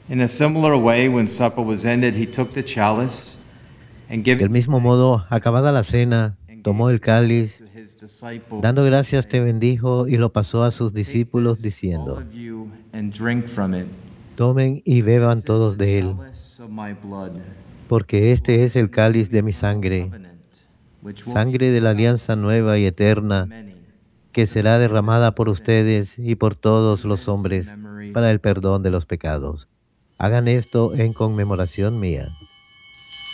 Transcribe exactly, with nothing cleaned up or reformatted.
In a similar way, when supper was ended, he took the chalice and giving Del mismo modo, acabada la cena, and gave tomó el the chalice cáliz, to his disciples, dando gracias te saying, bendijo y lo pasó a sus "Take discípulos this, all diciendo, of you, and drink from it. tomen y beban This is todos the de él, chalice of my blood, porque este es el flowing into cáliz the de mi eternal sangre, covenant, which will be sangre de la poured out alianza nueva y for eterna, many que for the será forgiveness derramada of por sins. ustedes y por todos Do los this in hombres memory para el perdón de los pecados. Hagan esto en conmemoración mía.